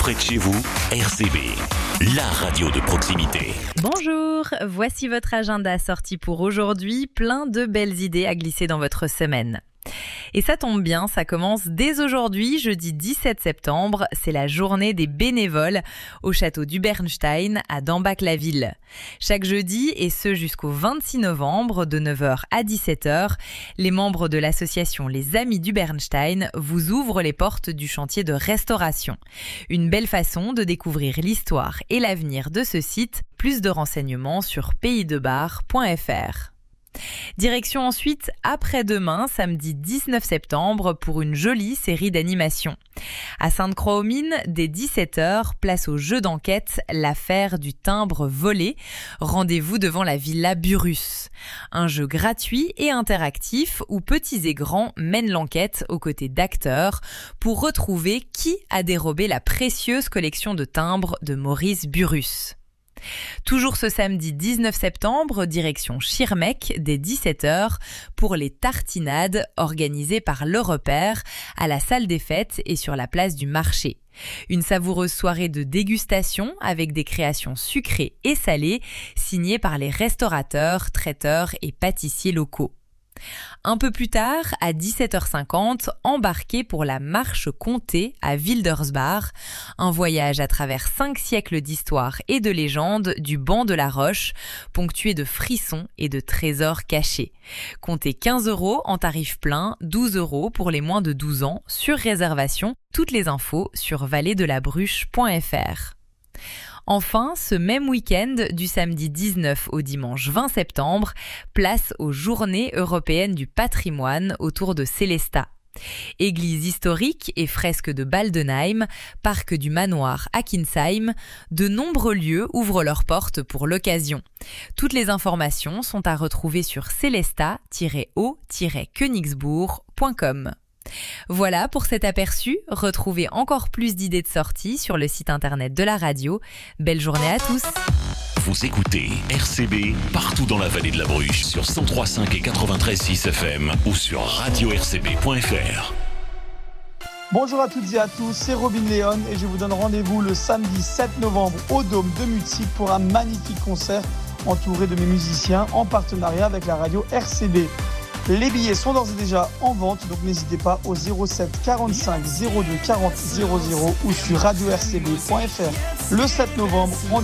près de chez vous, RCB, la radio de proximité. Bonjour, voici votre agenda sorti pour aujourd'hui, plein de belles idées à glisser dans votre semaine. Et ça tombe bien, ça commence dès aujourd'hui, jeudi 17 septembre, c'est la journée des bénévoles au château du Bernstein à Dambach-la-Ville. Chaque jeudi, et ce jusqu'au 26 novembre, de 9h à 17h, les membres de l'association Les Amis du Bernstein vous ouvrent les portes du chantier de restauration. Une belle façon de découvrir l'histoire et l'avenir de ce site, plus de renseignements sur paysdebar.fr. Direction ensuite après-demain, samedi 19 septembre, pour une jolie série d'animations. À Sainte-Croix-aux-Mines, dès 17h, place au jeu d'enquête L'affaire du timbre volé. Rendez-vous devant la Villa Burrus. Un jeu gratuit et interactif où petits et grands mènent l'enquête aux côtés d'acteurs pour retrouver qui a dérobé la précieuse collection de timbres de Maurice Burrus. Toujours ce samedi 19 septembre, direction Schirmeck, dès 17h, pour les tartinades organisées par Le Repère à la salle des fêtes et sur la place du marché. Une savoureuse soirée de dégustation avec des créations sucrées et salées signées par les restaurateurs, traiteurs et pâtissiers locaux. Un peu plus tard, à 17h50, embarquez pour la marche comté à Wildersbach, un voyage à travers 5 siècles d'histoire et de légendes du banc de la Roche, ponctué de frissons et de trésors cachés. Comptez 15 € en tarif plein, 12 € pour les moins de 12 ans, sur réservation. Toutes les infos sur valleedelabruche.fr. Enfin, ce même week-end, du samedi 19 au dimanche 20 septembre, place aux Journées européennes du patrimoine autour de Sélestat. Église historique et fresques de Baldenheim, parc du manoir à Kinsheim, de nombreux lieux ouvrent leurs portes pour l'occasion. Toutes les informations sont à retrouver sur celesta-o-königsbourg.com. Voilà pour cet aperçu. Retrouvez encore plus d'idées de sortie sur le site internet de la radio. Belle journée à tous. Vous écoutez RCB partout dans la vallée de la Bruche sur 103.5 et 93.6 FM ou sur radio-rcb.fr. Bonjour à toutes et à tous, c'est Robin Léon et je vous donne rendez-vous le samedi 7 novembre au Dôme de Mutzig pour un magnifique concert entouré de mes musiciens en partenariat avec la radio RCB. Les billets sont d'ores et déjà en vente, donc n'hésitez pas au 07 45 02 40 00 ou sur radio-rcb.fr. Le 7 novembre, rendez-vous.